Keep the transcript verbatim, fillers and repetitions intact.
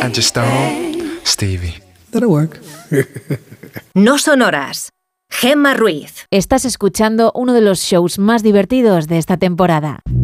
Angie Stone, Stevie. That'll work. No sonoras. Gemma Ruiz. Estás escuchando uno de los shows más divertidos de esta temporada.